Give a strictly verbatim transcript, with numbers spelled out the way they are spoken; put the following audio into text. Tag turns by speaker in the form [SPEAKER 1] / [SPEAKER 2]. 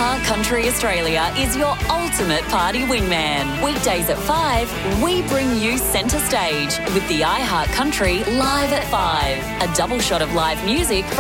[SPEAKER 1] iHeart Country Australia is your ultimate party wingman. Weekdays at five, we bring you centre stage with the iHeart Country Live at five. A double shot of live music